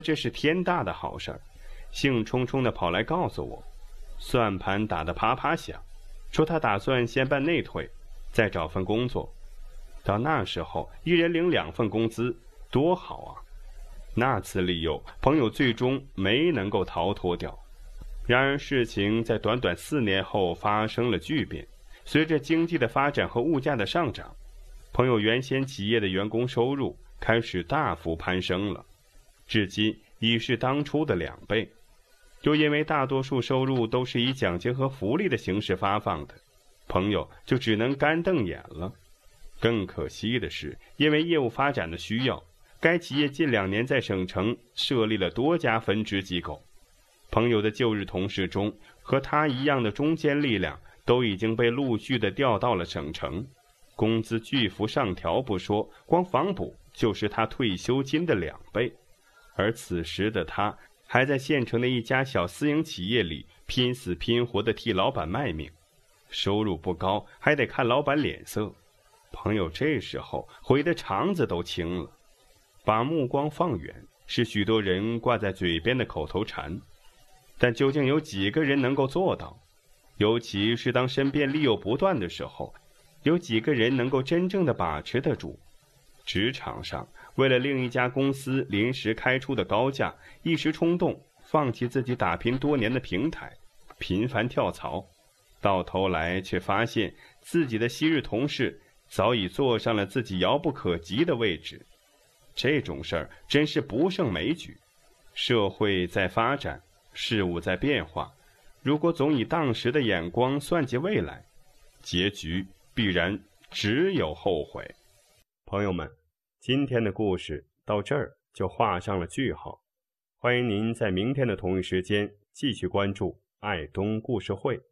这是天大的好事儿，兴冲冲地跑来告诉我，算盘打得啪啪响，说他打算先办内退，再找份工作，到那时候一人领2份工资，多好啊！那次利诱，朋友最终没能够逃脱掉。然而事情在短短4年后发生了巨变，随着经济的发展和物价的上涨，朋友原先企业的员工收入开始大幅攀升了，至今已是当初的2倍。就因为大多数收入都是以奖金和福利的形式发放的，朋友就只能干瞪眼了。更可惜的是，因为业务发展的需要，该企业近2年在省城设立了多家分支机构。朋友的旧日同事中，和他一样的中坚力量都已经被陆续的调到了省城，工资巨幅上调不说，光房补就是他退休金的2倍。而此时的他还在县城的一家小私营企业里拼死拼活地替老板卖命，收入不高，还得看老板脸色。朋友这时候悔得肠子都青了。把目光放远是许多人挂在嘴边的口头禅，但究竟有几个人能够做到？尤其是当身边利诱不断的时候，有几个人能够真正的把持得住？职场上，为了另一家公司临时开出的高价，一时冲动放弃自己打拼多年的平台，频繁跳槽，到头来却发现自己的昔日同事早已坐上了自己遥不可及的位置。这种事儿真是不胜枚举。社会在发展，事物在变化，如果总以当时的眼光算计未来，结局必然只有后悔。朋友们，今天的故事到这儿就画上了句号。欢迎您在明天的同一时间继续关注爱东故事会。